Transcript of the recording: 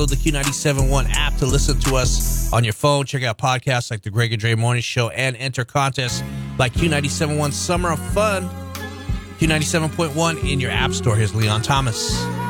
the Q97.1 app to listen to us on your phone. Check out podcasts like the Greg and Dre Morning Show and enter contests like Q97.1 Summer of Fun. Q97.1 in your app store. Here's Leon Thomas.